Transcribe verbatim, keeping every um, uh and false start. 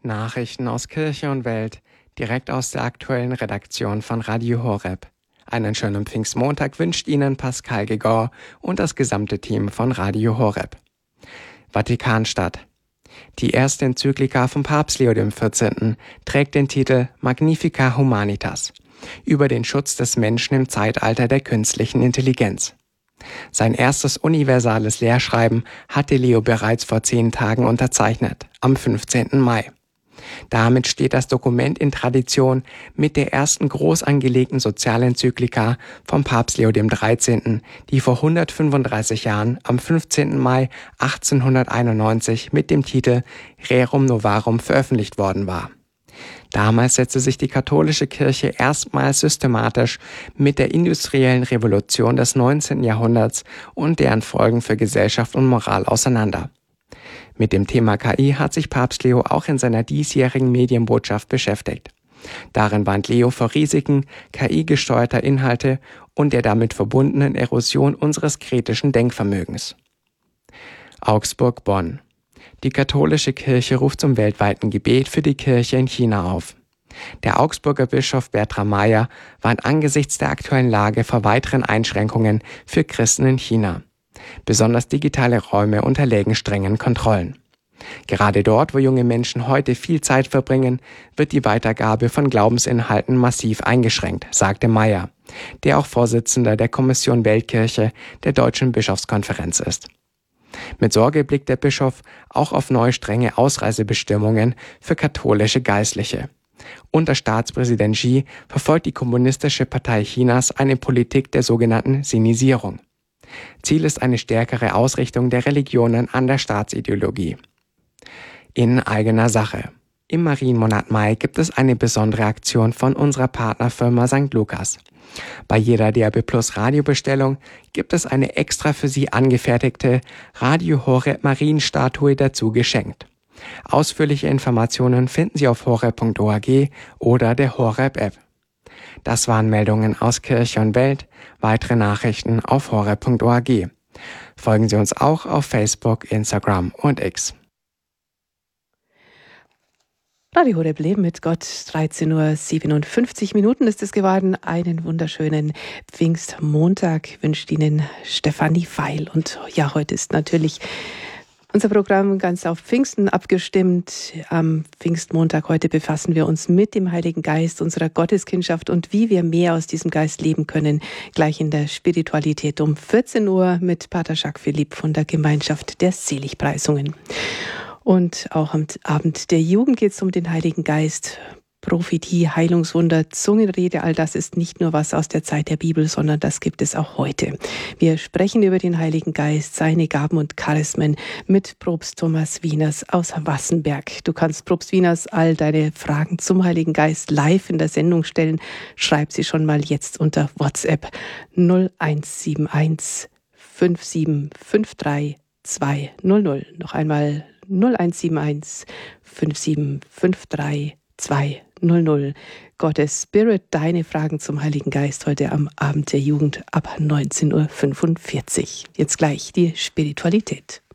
Nachrichten aus Kirche und Welt, direkt aus der aktuellen Redaktion von Radio Horeb. Einen schönen Pfingstmontag wünscht Ihnen Pascal Gegor und das gesamte Team von Radio Horeb. Vatikanstadt. Die erste Enzyklika von Papst Leo der vierzehnten. trägt den Titel Magnificat Humanitas über den Schutz des Menschen im Zeitalter der künstlichen Intelligenz. Sein erstes universales Lehrschreiben hatte Leo bereits vor zehn Tagen unterzeichnet, am fünfzehnten Mai. Damit steht das Dokument in Tradition mit der ersten groß angelegten Sozialenzyklika von Papst Leo der dreizehnten., die vor hundertfünfunddreißig Jahren am fünfzehnten Mai achtzehnhunderteinundneunzig mit dem Titel Rerum Novarum veröffentlicht worden war. Damals setzte sich die katholische Kirche erstmals systematisch mit der industriellen Revolution des neunzehnten. Jahrhunderts und deren Folgen für Gesellschaft und Moral auseinander. Mit dem Thema K I hat sich Papst Leo auch in seiner diesjährigen Medienbotschaft beschäftigt. Darin warnt Leo vor Risiken K I-gesteuerter Inhalte und der damit verbundenen Erosion unseres kritischen Denkvermögens. Augsburg-Bonn. Die katholische Kirche ruft zum weltweiten Gebet für die Kirche in China auf. Der Augsburger Bischof Bertram Meyer warnt angesichts der aktuellen Lage vor weiteren Einschränkungen für Christen in China. Besonders digitale Räume unterlägen strengen Kontrollen. Gerade dort, wo junge Menschen heute viel Zeit verbringen, wird die Weitergabe von Glaubensinhalten massiv eingeschränkt, sagte Meyer, der auch Vorsitzender der Kommission Weltkirche der Deutschen Bischofskonferenz ist. Mit Sorge blickt der Bischof auch auf neue strenge Ausreisebestimmungen für katholische Geistliche. Unter Staatspräsident Xi verfolgt die Kommunistische Partei Chinas eine Politik der sogenannten Sinisierung. Ziel ist eine stärkere Ausrichtung der Religionen an der Staatsideologie. In eigener Sache. Im Marienmonat Mai gibt es eine besondere Aktion von unserer Partnerfirma Sankt Lukas. Bei jeder D A B Plus Radiobestellung gibt es eine extra für Sie angefertigte Radio Horeb Marienstatue dazu geschenkt. Ausführliche Informationen finden Sie auf horeb punkt org oder der Horeb App. Das waren Meldungen aus Kirche und Welt. Weitere Nachrichten auf horeb punkt org. Folgen Sie uns auch auf Facebook, Instagram und X. Radio Horeb Leben mit Gott, dreizehn Uhr siebenundfünfzig Minuten ist es geworden. Einen wunderschönen Pfingstmontag wünscht Ihnen Stefanie Feil. Und ja, heute ist natürlich unser Programm ganz auf Pfingsten abgestimmt. Am Pfingstmontag heute befassen wir uns mit dem Heiligen Geist, unserer Gotteskindschaft und wie wir mehr aus diesem Geist leben können. Gleich in der Spiritualität um vierzehn Uhr mit Pater Jacques Philippe von der Gemeinschaft der Seligpreisungen. Und auch am Abend der Jugend geht es um den Heiligen Geist. Prophetie, Heilungswunder, Zungenrede, all das ist nicht nur was aus der Zeit der Bibel, sondern das gibt es auch heute. Wir sprechen über den Heiligen Geist, seine Gaben und Charismen mit Propst Thomas Wieners aus Wassenberg. Du kannst Propst Wieners all deine Fragen zum Heiligen Geist live in der Sendung stellen. Schreib sie schon mal jetzt unter WhatsApp null eins sieben eins fünf sieben fünf drei zwei null null. Noch einmal null eins sieben eins fünf sieben fünf drei zwei null null. Gottes Spirit, deine Fragen zum Heiligen Geist heute am Abend der Jugend ab neunzehn Uhr fünfundvierzig. Jetzt gleich die Spiritualität.